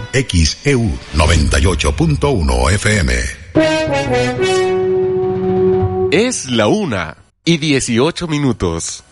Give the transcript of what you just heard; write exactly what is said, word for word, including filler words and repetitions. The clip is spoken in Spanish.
X E U noventa y ocho punto uno F M. Es la una y dieciocho minutos.